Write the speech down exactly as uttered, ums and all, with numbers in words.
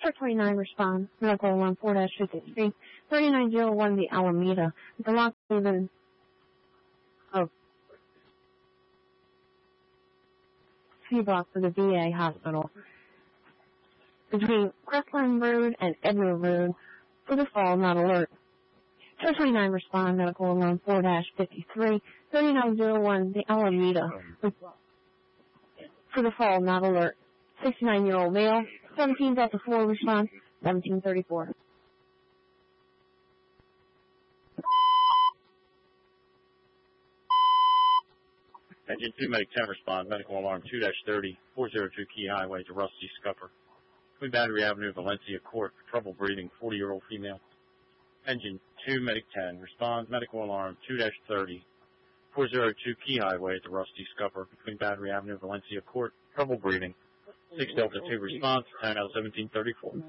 twenty-nine respond. Medical alarm four dash fifty-three. thirty-nine oh one the Alameda. The lock even of few blocks of the V A hospital. Between Crestline Road and Edna Road for the fall not alert. two twenty-nine respond. Medical alarm four dash fifty-three. thirty-nine oh one the Alameda. For the fall not alert. sixty-nine-year-old male. seventeen Delta four response. seventeen thirty-four. Engine two, Medic ten, respond. Medical alarm two dash thirty, four oh two Key Highway to Rusty Scupper. Between Battery Avenue, Valencia Court, for trouble breathing, forty-year-old female. Engine two, Medic ten, respond. Medical alarm two dash thirty, four oh two Key Highway to Rusty Scupper. Between Battery Avenue, Valencia Court, trouble breathing. six Delta two response, ten out of seventeen thirty-four.